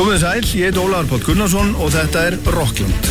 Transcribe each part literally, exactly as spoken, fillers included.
Komið þið sæl, ég heit Ólafur Páll Gunnarsson og þetta er Rockland.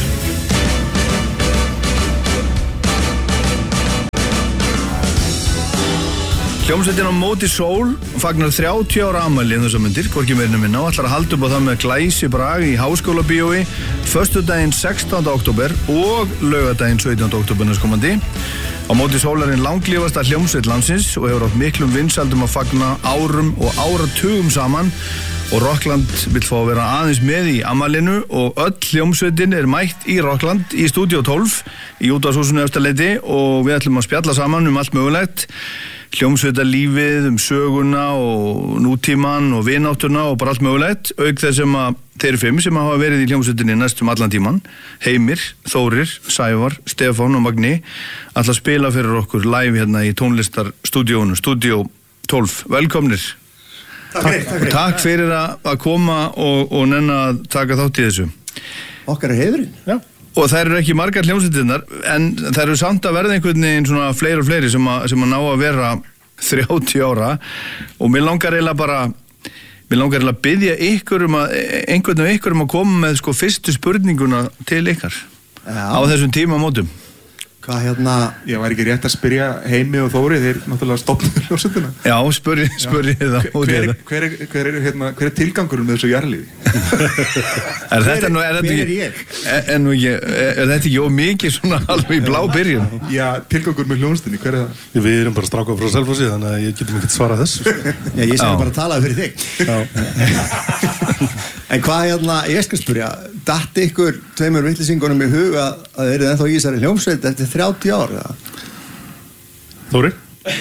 Hljómsveitin á móti sól fagnar þrjátíu ára afmæli um þessar myndir, hvorki meira né minna, og ætlar að halda upp á það með glæsi brag í Háskólabíói föstudaginn sextánda október og laugardaginn sautjánda október næstkomandi. Á móti sól er einn langlífasta hljómsveit landsins og hefur átt miklum vinsældum að fagna árum og áratugum saman. Og Rockland vill fá að vera aðeins með í afmælinu og öll hljómsveitin er mætt í Rockland í Stúdíó tólf í útvarpshúsinu Efstaleiti og við ætlum að spjalla saman um allt mögulegt. Hljómsveitarlífið, um söguna og nútíman og vináttuna og bara allt mögulegt. Auk þess sem að þeir fimm sem hafa verið í hljómsveitinni næstum allan tíman, Heimir, Þórir, Sævar, Stefán og Magni, ætla að spila fyrir okkur live hérna í tónlistarstúdíónu, Stúdíó tólf. Velkomnir. Takk, takk, takk. Takk fyrir að koma og, og nenna að taka þátt í þessu. Okkar er heiðurinn. Já. Og þær eru ekki margar hljómsveitirnar, en þær eru samt að verða einhvern veginn svona fleiri og fleiri sem að, sem að ná að vera þrjátíu ára og mér langar eiginlega bara, mér langar eiginlega að biðja ykkur um að, einhvern veginn ykkur um að koma með sko fyrstu spurninguna til ykkar. Já. Á þessum tímamótum. Hvað hérna? Ég var ekki rétt að spyrja Heimi og Þóri, þeir náttúrulega stofnuðu hljómsveitina. Já, spurri, spurri það. Hver er, hver er, hver er, hérna, hver er tilgangurinn með þessu jarðlífi? Er þetta nú, er þetta Hver er ekki, ég? er, er, nú ekki, er þetta ekki ómikið svona alveg í blá byrjun? Já, tilgangur með hljómsveitinni, hver er það? Við erum bara strákar frá Selfossi, þannig að ég getum ekki svarað þessu. Já, ég sem Já. bara talaði fyrir þig. En hvað hérna, ég skal spyrja, datt ykkur tveimur vitlýsingunum í hug að að þeir eru ennþá í þessari hljómsveit eftir þrjátíu ár? eða? Þóri?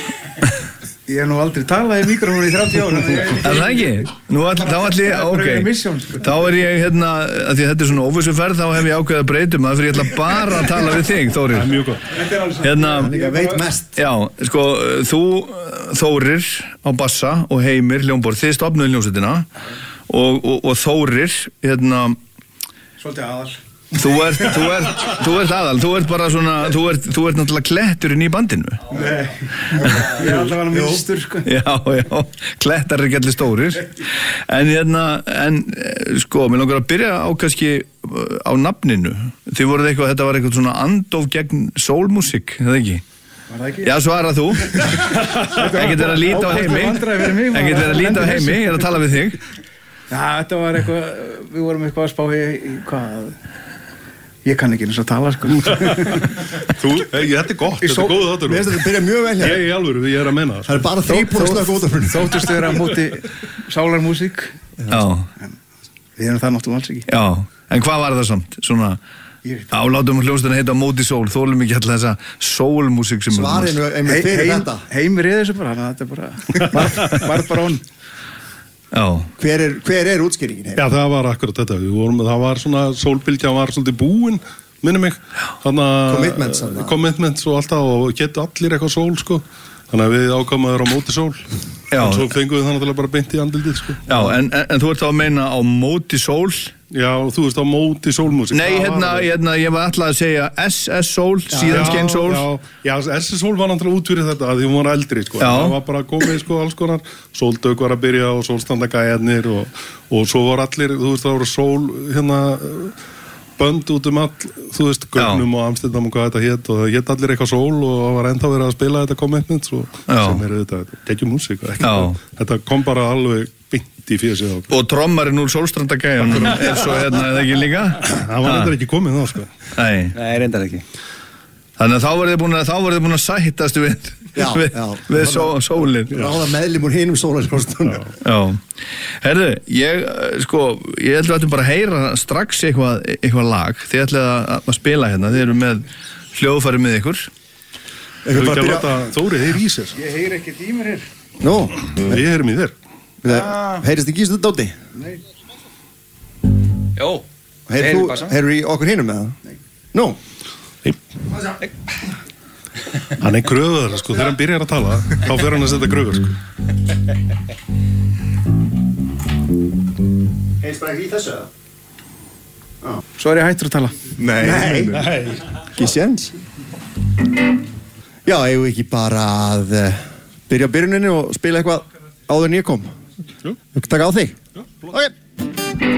Ég hef nú aldrei talað í mikrofónu í þrjátíu ár. Er það ekki? Nú all, þá allir, ok, Mission, sko. þá er ég hérna, að því að þetta er svona óvissuferð, þá hef ég ákveðið að breytum það fyrir ég ætla bara að tala við þig, Þórir. Mjög gott. Hérna, Líka veit mest. já, sko, þú, Þórir á bassa og Heimir, hljómborð, þið stofnuðu hljómsveitina og, og, og Þórir, hérna, Svolítið aðal. þú ert, þú ert, þú ert aðal, þú ert bara svona, þú ert, þú ert náttúrulega kletturinn í bandinu. Nei, ég er alltaf hann minnstur, sko. Já, já, klettar er ekki allir stórir. En hérna, en eh, sko, mér langar að byrja á kannski eh, á nafninu. Þið voruð eitthvað, þetta var eitthvað svona andof gegn soulmusik, er það ekki? Var það ekki? Já, svara þú. Ekkert er að líta á Heimi. Vandræði fyrir mig, Ekkert er að líta á Heimi, ég er að tala við þig. Já, þetta var eitthvað, við vorum eitthvað að spá í, í hvað, ég kann ekki eins og tala, sko. Þú, ég, þetta er gott, þetta er góð þáttur. Mér finnst þetta byrja mjög vel Ég hér. er í alvöru, ég er að menna Það er bara þrýbúrslega góða fyrir. Þóttust vera á móti sálarmúsík, Já, við erum það náttúrulega alls ekki. já. En hvað var það samt? Svona, Ég veit það. álátum hljómsveitina heita Móti sól, þólum ekki alltaf þessa soulmusik sem... Svarinu einmitt fyrir Heim, þetta. heimir er þessu bara, þannig að þetta er bara, var, var bara hún. Já, Hver er, hver er útskýringin heim? Já, það var akkurat þetta. Við vorum, það var svona, sólbylgja var svolítið búin, minnum mig. Þannig að... Commitments, þarna. Commitments og alltaf og getur allir eitthvað sól, sko. Þannig að við ákváðum að vera á móti sól. Já. En svo fengum við það náttúrulega bara beint í andildið, sko. já, en, en, en þú ert þá að meina á Móti sól? Já, þú veist á móti sólmúsík. Nei, Það hérna, var- hérna, ég var alltaf að segja S S sól, síðan Já, skein sól. Já, já, S S sól var náttúrulega út fyrir þetta að því hún var eldri, sko. Já. Það var bara komið, sko, alls konar. Sóldök var að byrja og sólstandagæjarnir og, og svo var allir, þú veist, það voru sól, hérna, bönd út um all, þú veist, Gögnum og Amsterdam og hvað þetta hét og það hét allir eitthvað sól og það var ennþá verið að spila þetta Commitments og Já. sem er þetta, tekjum músík og ekki. Já. Þetta kom bara alveg beint í fésið á okkur. Og trommarinn úr sólstrandagæjanum er svo hérna, eða ekki líka? Það var þetta ekki komið þá, sko. Nei, Nei, reyndar ekki. þannig að þá voruð þið búin að, þá voruð þið búin að sættast við, Já, við, já. við só, sólinn. Ráða meðlim úr hinum sólarskostunum. Já, herðu, ég, eh, sko, ég held að við ættum bara að heyra strax eitthvað, eitthvað lag. Þið ætlið að, að spila hérna, þið eru með hljóðfæri með ykkur. Þú ekki að láta Þóri, þeir í sér. Ég heyr ekkert í mér hér. Nú, Við heyrum í þér. heyrist ekki í þessu dóti? Nei. Jó. Heyrðu þú, bassann. heyrðu í okkur hinum með það? Nú, Hann er gröður, sko, þegar hann byrjar að tala þá fer hann að setja gröður, sko. heyrist bara ekki í þessu? Svo er ég hættur að tala. Nei, Nei. Nei. Ekki séns. Já, eigum við ekki bara að uh, byrja á byrjuninni og spila eitthvað áður en ég kom? Jú. Takk á þig. Já, Ok.